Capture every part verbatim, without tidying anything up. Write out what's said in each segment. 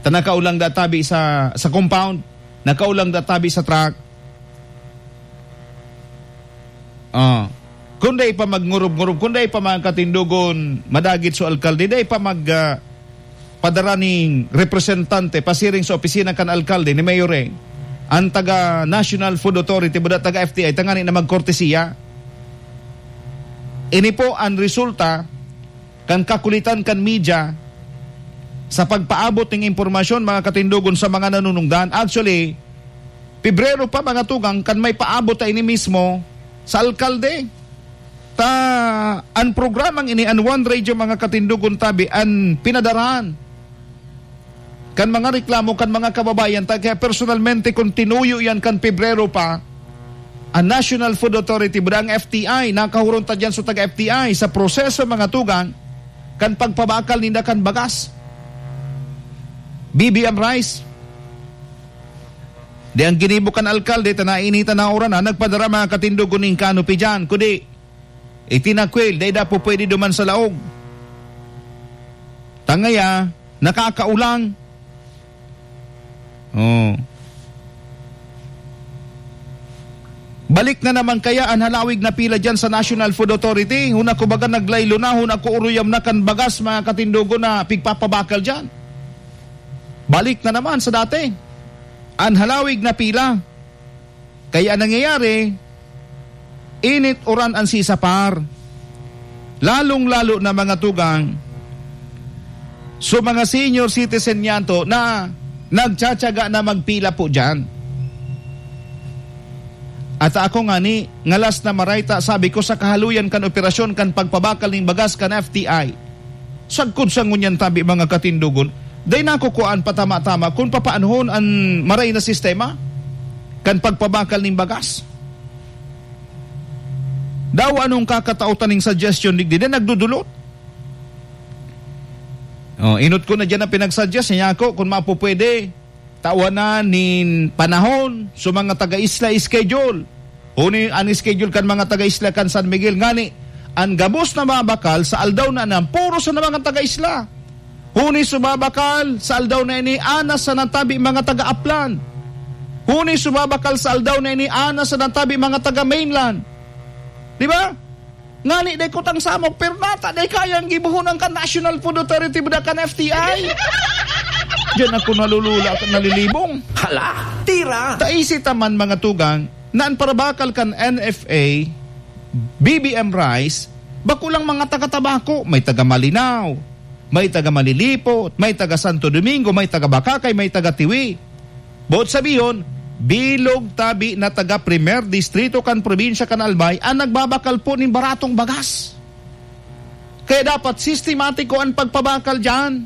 Ta nakaulang databi sa sa compound, nakaulang databi sa truck. Ah, kunday pa magngurub-ngurub, kunday pa mga katindugon, madagit so alkalde, day pa mag uh, padaraning representante pasiring sa opisina kan alkalde ni Mayore, ang taga National Food Authority, buda taga F T I, tangani na magkortesiya. Ini po ang resulta kan kakulitan kan media sa pagpaabot ng impormasyon mga katindugon sa mga nanunungdan. Actually, Pebrero pa mga tugang kan may paabot ta ini mismo sa alkalde. Ta ang programang ini an One Radio mga katindugon tabi an pinadaran kan mga reklamo kan mga kababayan ta, kaya personalmente kung tinuyo yan kan Pebrero pa ang National Food Authority budang F T I nakahurong ta dyan so taga F T I sa proseso mga tugang kan pagpabakal ninda kan bagas B B M rice. Di ang ginibukan alkalde, tanainitan na oran na, nagpadara mga katindugon ng kanopi dyan. Kudi, itinakwil, day da po pwede duman sa laog. Tangaya, nakakaulang. Oh. Balik na naman kaya ang halawig na pila dyan sa National Food Authority. Huna ko baga naglaylo na, huna ko uruyam na kan bagas mga katindugon na pigpapabakal dyan. Balik na naman sa dati. Ang halawig na pila. Kaya nangyayari, init oran ang sisapar. Lalong-lalo na mga tugang. So mga senior citizen yan to na nagtsatsaga na magpila po dyan. At ako nga ni, ngalas na marayta, sabi ko sa kahaluyan kan operasyon kan pagpabakal ng bagas kan F T I. Sagkod sa ngunyan tabi mga katindugon. Day nakukuhaan patama-tama kung papaanhon ang maray na sistema kan pagpabakal ng bagas. Daw anong kakatautan ng suggestion digdi na nagdudulot. Oh, inut ko na dyan ang pinagsuggest niya ako kung mapupwede tawanan nin panahon so mga taga-isla schedule. Huni ang schedule kan mga taga-isla kan San Miguel ngani ang gabos na mabakal sa aldaw na nang puro sa mga taga-isla. Huni sumabakal sa aldaw na ini anas sa natabi mga taga-Aplan. Huni sumabakal sa aldaw na ini anas sa natabi mga taga-mainland. Di ba? Ngani day kutang samok pero nata day kayang gibuhunan ka National Food Authority buda kan F T I. Diyan ako nalulula at nalilibong. Hala, tira. Taisi taman mga tugang na ang parabakal kan N F A, B B M rice, bakulang mga taga-Tabako, may taga-Malinaw, may taga Malilipot, may taga Santo Domingo, may taga Bakakay, may taga Tiwi. Bot sabiyon, bilog tabi na taga Primer Distrito kan probinsya kan Albay ang nagbabakal po ng baratong bagas. Kaya dapat sistematiko ang pagpabakal dyan.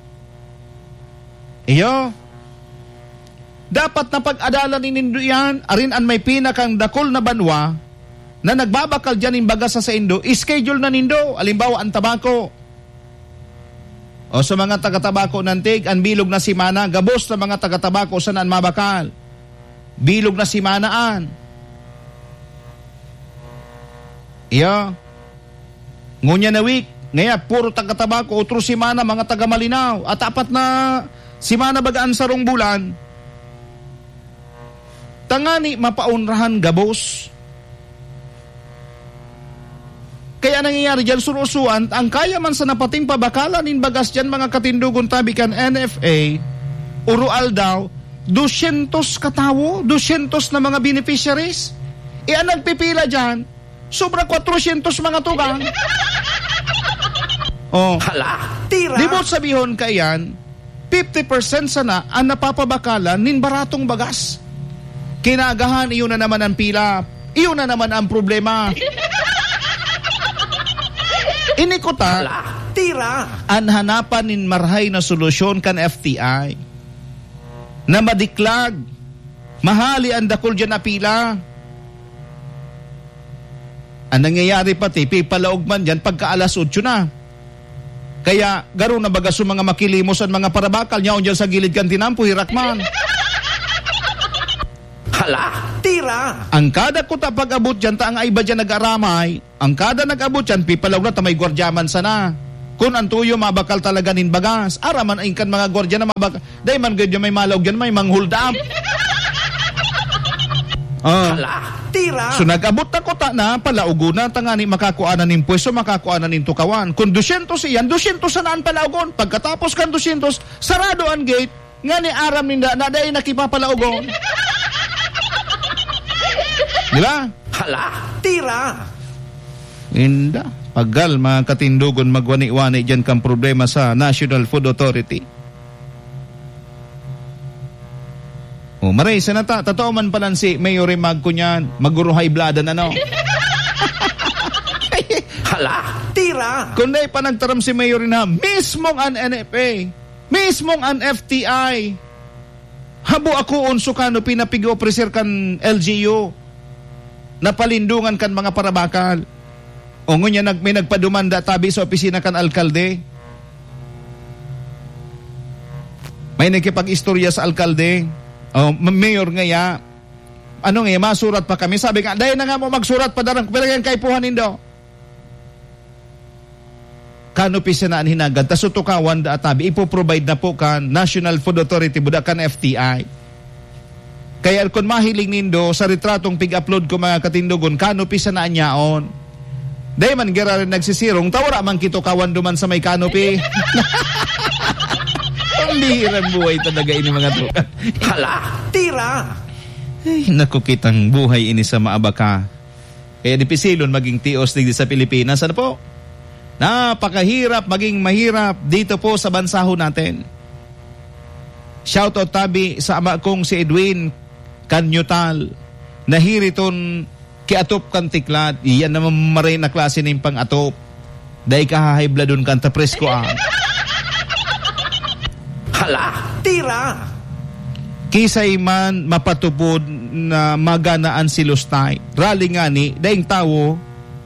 Iyo, dapat na pag-adalan ni nindo yan, arin ang may pinakang dakol na banwa na nagbabakal dyan ng bagas sa Indo, schedule na nindo, alimbawa ang tabako. O sa mga taga-Tabako nantig, ang bilog na simana, gabos na mga taga-Tabako saan mabakal. Bilog na simanaan. Iya. Ngunya na week, ngaya puro taga-Tabako, utro simana, mga taga-Malinaw. At apat na simana bagaan sarong bulan. Tangani mapaunrahan gabos. Kaya nangyayari dyan surusuan, ang kaya man sa napating pabakalan in bagas dyan mga katindugon tabi kan N F A, urual daw, dosyentos katawo, dosyentos na mga beneficiaries. E ang nagpipila dyan, sobra kwatrosyentos mga tugang. Oh. Hala, tira. Di mo sabihon kayan, fifty percent sana ang napapabakalan nin baratong bagas. Kinagahan, iyon na naman ang pila, iyon na naman ang problema. Inikuta, tira. Ang hanapan nin marhay na solusyon kan F T I na madiklag, mahali ang dakol dyan na pila. Ang nangyayari pati, pipalaog man dyan pagka alas otso na. Kaya, garo na baga sa mga makilimos at mga parabakal niya dyan sa gilid kan tinampo, hirakman. Hala, tira. Ang kada kuta pag-abot dyan, ta ang iba dyan nag-aramay, ang kada nag-abot dyan, pipalaog na, ta may gwardyaman sana. Kung ang tuyo mabakal talaga nin bagas, araman ay kan mga gwardiya na mabakal. Dahil man ganyan may malawag yan, may mang-hold up. Uh, tira. So nag-abot na ko ta na palaugon na tangani makakuanan nin pwesto, makakuanan nin tukawan. Kung dosyentos iyan, dosyentos sanaan palaugon. Pagkatapos kan dosyentos, sarado ang gate, nga ni aram ninda na dahil nakipapalaugon. Di ba? Hala, tira. Inda. Pagal mga katindugon magwani-wani dyan kang problema sa National Food Authority. O, maray, sanata, totoo man pala si Mayor Mag ko niyan, maguruhay bladan ano. Hala, tira. Kundi pa nagtaram si Mayor na, mismong ang N F A, mismong ang F T I, habo ako unso kano pinapig-opreser kan L G U, napalindungan kan mga parabakal. O ngunya nag, may nagpadumanda tabi sa opisina kan alkalde. May nagkipag-istorya sa alkalde. O mayor ngaya, ano nga, masurat pa kami. Sabi nga, dahil na nga mo magsurat pa darang, pilagyan kay puhanin daw. Kano pisanaan hinagad, tas utukawan da atabi, ipoprovide na po kan National Food Authority, buda kan F T I. Kaya kung mahiling nindo, sa retratong pig-upload ko mga katindugon, kano pisanaan yaon. Dahil man gira rin nagsisirong, tawara man kito kawan duman sa may canopy. Ang lihiran buhay talaga ini mga trukan. Hala, tira. Ay, nakukitang buhay ini sa maabaka. Kaya di pisilon maging tios digdi sa Pilipinas. Ano po? Napakahirap maging mahirap dito po sa bansaho natin. Shoutout tabi sa ama kong si Edwin Kanyutal. Nahiriton kiatop kan tiklat. Iyan naman maray na klase ng pang-atop. Dahil kahahibla dun kanta presko ang. Hala, tira. Kisay man mapatupod na maganaan si Lustay. Rally nga ni, daing tao,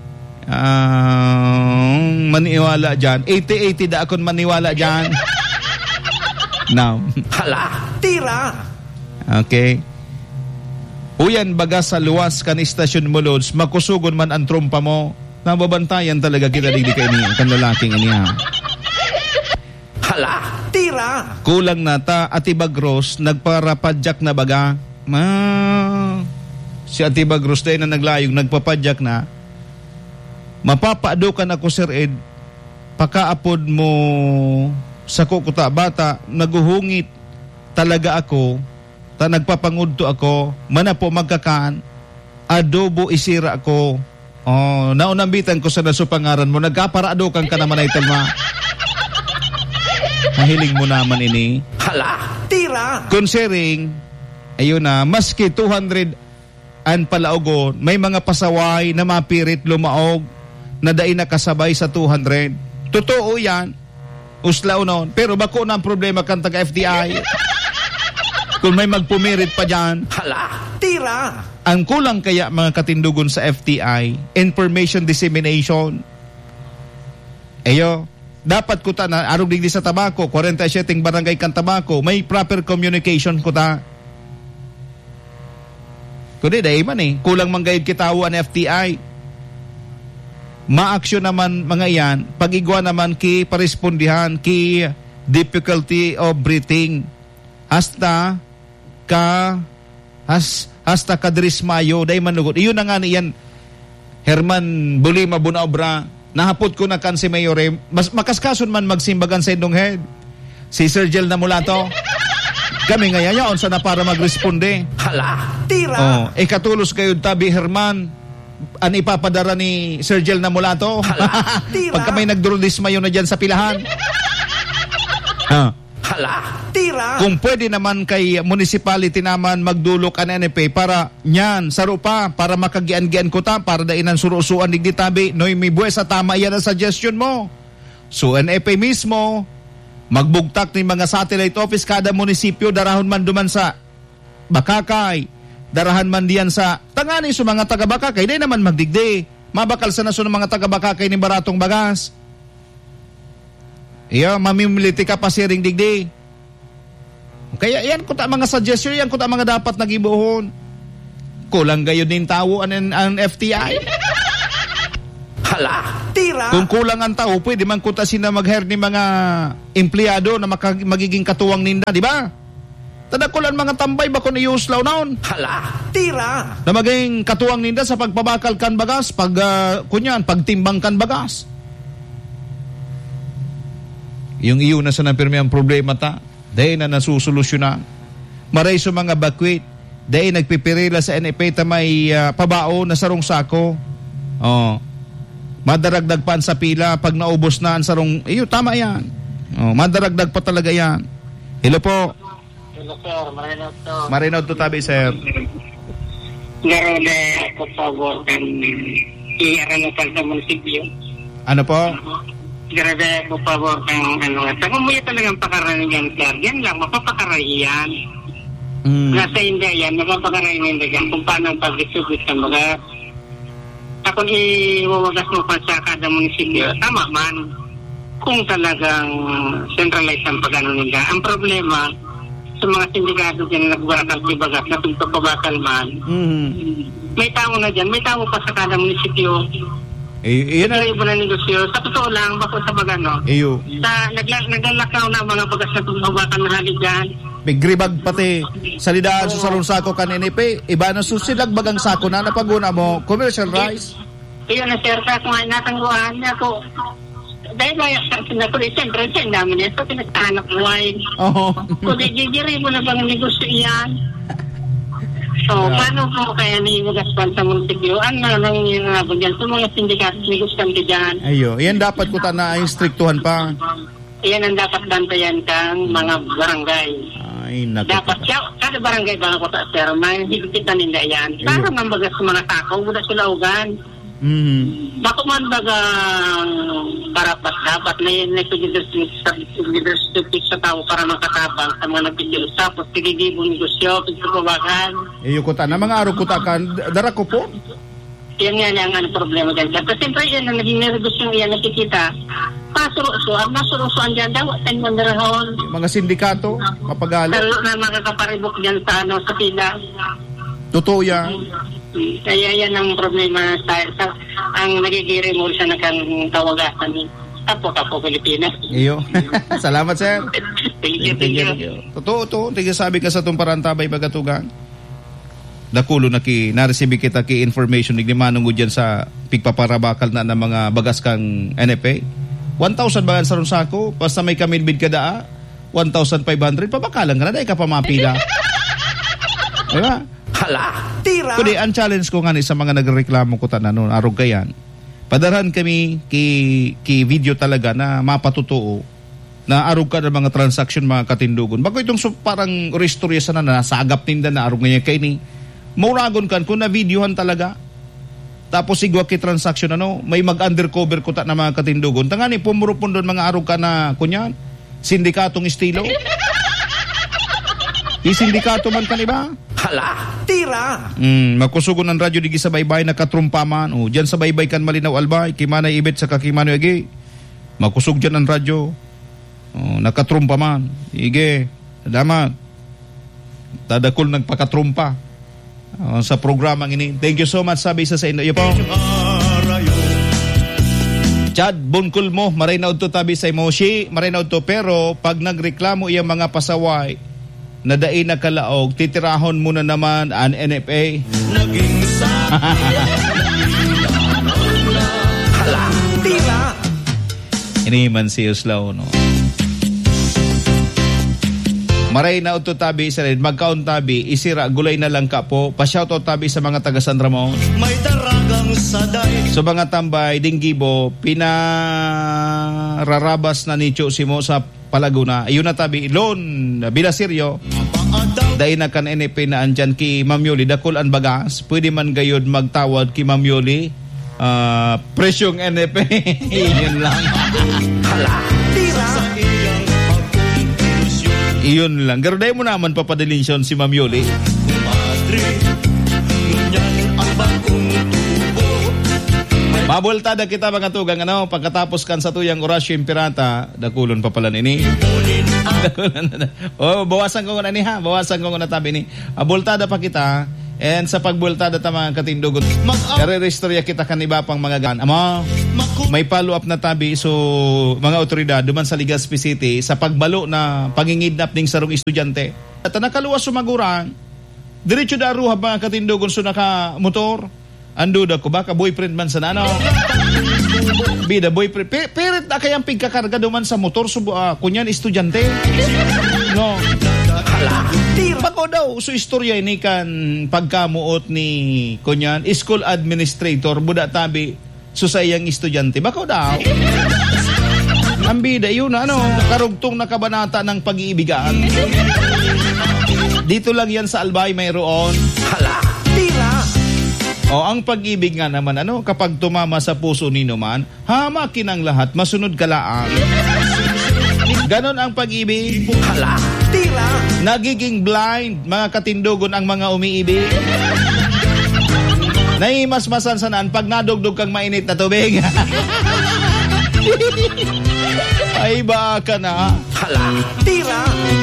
uh, maniwala dyan. eighty eighty da akong maniwala dyan. Now. Hala, tira. Okay. Uyan baga sa luwas kan istasyon mo, Lods, makusugon man ang trumpa mo. Nababantayan talaga kita digdi ka ini, kan lalaking ini ha. Hala, tira. Kulang nata, Ati Bagros, nagparapadyak na baga. Ma, si Ati Bagros dahil na naglayog, nagpapadyak na. Mapapaadukan ako, Sir Ed, pakaapod mo sa kukuta bata, naguhungit talaga ako, ta nagpapangudto ako, mana po magkakaan, adobo isira ako. Oh, naunambitan ko sa nasupangaran mo, nagkaparaadukan ka naman ay talma. Mahiling mo naman ini. Hala, tira. Considering, ayun na, maski two hundred an palaugon, may mga pasaway na mapirit lumaog na dai nakasabay sa two hundred. Totoo yan. Uslaw noon. Pero bako na ang problema kan taga-F D I. Kung may magpumirit pa dyan. Hala, tira. Ang kulang kaya mga katindugon sa F T I, information dissemination. Ayo, dapat ko ta na arog digdi sa tabako, forty-seven barangay kan tabako, may proper communication ko ta. Kundi dahil man eh, kulang manggayid kitawo ang F T I. Ma-aksyon naman mga iyan, pag-igwa naman ki parespondihan, ki difficulty of breathing. Hasta ka, has, hasta kadris mayo, dahil manugod. Iyon na nga niyan, Herman Bulima Bunaobra, nahapot ko na kan si Mayore, mas makaskason man magsimbagan sa indong head. Si Sir Jel na mula to. Kami ngayon yaon sana para magresponde. Hala, tira. Oh, eh katulos kayo tabi Herman, an ipapadara ni Sir Jel na mula to. Hala, tira. Pagka may nagdurudismayo na dyan sa pilahan. Ah. Hala, tira. Kung pwede naman kay municipality naman magdulok ang N F A para nyan, saro pa, para makagian-gian ko ta, para dainan surusuan digdi tabi, noy may buwes sa tama yan ang suggestion mo. So N F A mismo, magbugtak ni mga satellite office kada munisipyo, darahon man duman sa Bakakay, darahan man diyan sa tangani sa mga taga-Bakakay, di naman magdigdi. Mabakal sa naso ng mga taga-Bakakay ni baratong bagas. Iya, mamimiliti ka pa siring digdi. Kaya yan ko ta mga suggestion, yan ko ta mga dapat nagibuhon. Kulang gayon din tawo ang, ang F T I. Hala, tira. Kung kulang ang tao, pwede man kutasin na mag-hire ni mga empleyado na maka- magiging katuwang ninda, di ba? Tadakulan mga tambay ba kung iuslaw naon? Hala, tira. Na maging katuwang ninda sa pagpabakal kan bagas, pag, uh, kunyan, pagtimbang kan bagas. Yung iyo na sa napirmi ang problema ta, dahil na nasusolusyonan. Maray sa mga bakwit, dahil nagpipirila sa N F A ta may uh, pabao na sarong sako. Oh. Madaragdag pa sa pila pag naubos na ang sarong, iyo tama yan. Oh, madaragdag pa talaga yan. Hello po. Hello sir, Marinaw to. Marinaw to tabi sir. Meron na ako favor kan i-aral mo sa munisipyo. Ano po? Grabe ako favor kan ano. Sa kung mo talagang pakaranigan sir, yan lang, mapapakarayan. Mm. Nasa hindi yan, mapapakarayan yan kung paano ang pag-distribute ng mga. Kung iwawagas mo pa sa kada munisipyo, tama man. Kung talagang centralized ang pag-ano nila. Ang problema, sa mga sindikato dyan na nagbakal bagas na pagpapabakal man, Mm. may tao na dyan, may tao pa sa kada munisipyo. Eh, yun na. May iba na negosyo. Sa totoo lang, bako sa bagano, Iyo. sa nagla- naglalakaw na mga bagas na pagpapabakal na halig dyan, May gribag pati salidaan sa salong sako kan N F A. Iba na susilag bagang sako na napaguna mo. Commercial rice. iyon na sir, kaya kung ay natangguhan niya ako, dahil ba yung nakulit, siyempre, siya namin ito, pinagtahanap wine. Oo. Kung gigiri mo na bang negosyo iyan? So, Yeah. paano po kaya ni Mugaspan sa munisipyo? Ano nang nangyayabag dyan? Sa mga sindikato, negosyo dyan. Ayo, yan dapat ko ta na instriktuhan pa. Iyan ang dapat bantayan kang mga barangay. Ay, naku. Dapat siya, kada barangay ba ako ta, sir, may higpitan nila yan. Para mambagas sa mga takaw, muna sila ugan. Mm. Bako man baga karapat dapat na yun na leadership sa tao para makatabang sa mga nagpipili. Tapos tigigibong negosyo, pagpapabakan. Iyo ko ta na mga araw ko ta kan dara ko po. Yan nga ang ano, problema dyan. Kasi siyempre yan ang naging negosyo yan nakikita. Pasuruso, ang masurusoan dyan daw, ten mandarahon. Mga sindikato, mapagalo. Lalo na makakaparibok dyan sa ano, sa pila. Totoo yan. Kaya yan ang problema sa, sa ang nagigiri mo sa nakangtawagasan ni Kapo-Kapo Pilipinas. Iyo. Salamat sir. Thank you, thank you. Totoo to, tiga sabi ka sa tong parantabay bagatugan. Dakulo na ki naresibi kita ki information ni manong diyan sa pigpaparabakal na ng mga bagas kang N F A. one thousand bagan sa sako, basta may kamilbid ka daa, one thousand five hundred pabakalan ka na dahil ka pa mapila. Diba? Hala, tira. Kundi ang challenge ko nga ni sa mga nagreklamo ko tanan noon, arog kayan. Padarhan kami ki ki video talaga na mapatutuo na arog ka ng mga transaction mga katindugon. Bago itong so, parang restorya sana na nasagap ninda na arog ngayon kay ni mauragon kan kung na videohan talaga. Tapos sigwa ki transaction ano, may mag-undercover ko ta na mga katindugon. Tangani pumurupon doon mga arog ka na kunyan, sindikatong estilo. Di sindikato man kan iba? Hala, tira. Mm, magkusugon ng radyo digi sa baybay na katrumpaman. O, dyan sa baybay kan Malinaw Albay, Kimanay Ibet sa Kakimano Igi. Magkusug dyan ang radyo. O, nakatrumpaman. Ige, salamat. Tadakol nagpakatrumpa o, sa programang ini. Thank you so much, sabi isa sa inyo. Iyo po. Chad, bunkul mo, marinaw to tabi sa emoshi, marinaw to. Pero, pag nagreklamo iyang mga pasaway, na daing nakalaog, titirahon muna naman ang N F A. Naging sa hala, tira. Ini man si Uslaw, no? Maray na ito tabi sa rin, magkaon tabi, isira, gulay na lang ka po. Pa-shoutout tabi sa mga taga San Ramon. May daragang saday. So mga tambay, dinggibo, pinararabas na ni Chosimo sa Palaguna. Ayun na tabi, Lon, Bilasiryo. Dahil na kan N F A na andyan ki Ma'am Yoli, dakol ang bagas, pwede man gayod magtawad ki Ma'am Yoli. Uh, presyong N F A. Yun lang. Hala, tira. Iyon lang. Pero dahil mo naman papadalin siya si Ma'am Yoli. Mabultada kita mga tugang ano, pagkatapos kan sa tuyang orasyo impirata, dakulon pa pala nini. Oh, bawasan ko na ni ha, bawasan ko na tabi ni. Abultada pa kita, And sa pagbulta data mga katindugon, i-restorya kita kaniba pang mga gan. Ama, may follow-up na tabi so mga otoridad duman sa Legazpi City sa pagbalo na pangingidnap ning sarong estudyante. At nakaluwas sumagurang, diretso da ruha mga katindugon so naka motor. Ando da ko baka boyfriend man sa nano. Bida boyfriend. P- Pirit na kayang pigkakarga duman sa motor so uh, kunyan estudyante. No. Bako daw, so istorya ini kan pagkamuot ni kunyan, school administrator, buda tabi, so sa iyang estudyante. Bako daw. Ang bida, yun ano, karugtong na kabanata ng pag-iibigan. Dito lang yan sa Albay mayroon. Hala, tira. O ang pag-ibig nga naman, ano, kapag tumama sa puso nino man, hamakin ang lahat, masunod kalaan. Ganon ang pag-ibig. Hala, tira. Nagiging blind, mga katindugon ang mga umiibig. Naimasmasan sanaan pag nadugdog kang mainit na tubig. Ay baka na. Hala, tira.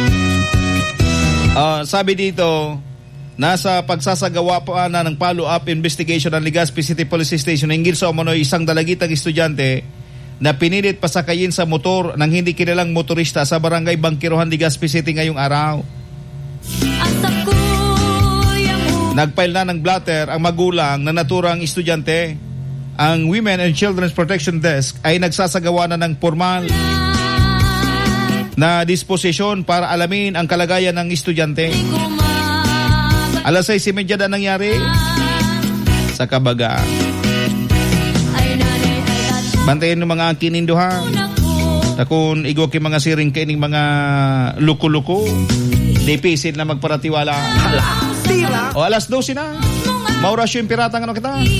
Uh, sabi dito, nasa pagsasagawa pa na ng follow-up investigation ng Legazpi City Police Station hinggil sa umano'y isang dalagitang estudyante na pinilit pasakayin sa motor ng hindi kilalang motorista sa barangay Bangkirohan, Legazpi City ngayong araw. Nagfile na ng blatter ang magulang na naturang estudyante. Ang Women and Children's Protection Desk ay nagsasagawa na ng formal na disposisyon para alamin ang kalagayan ng estudyante. Alas sais trenta na nangyari sa Kabaga. Bantayin ng mga kininduha. Takon igo kay mga siring kaining mga luko-luko. Dipisit na magparatiwala. Hala, tira. O alas dose na. Maurasyo yung piratang ano kita.